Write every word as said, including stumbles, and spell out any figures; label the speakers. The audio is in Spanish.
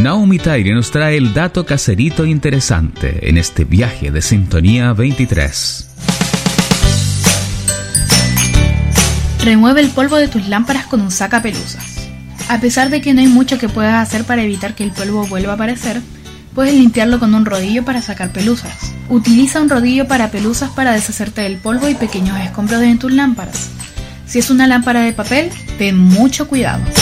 Speaker 1: Naomi Tairy nos trae el dato caserito interesante en este viaje de Sintonía veintitrés.
Speaker 2: Remueve el polvo de tus lámparas con un sacapelusas. A pesar de que no hay mucho que puedas hacer para evitar que el polvo vuelva a aparecer, puedes limpiarlo con un rodillo para sacar pelusas. Utiliza un rodillo para pelusas para deshacerte del polvo y pequeños escombros de tus lámparas. Si es una lámpara de papel, ten mucho cuidado.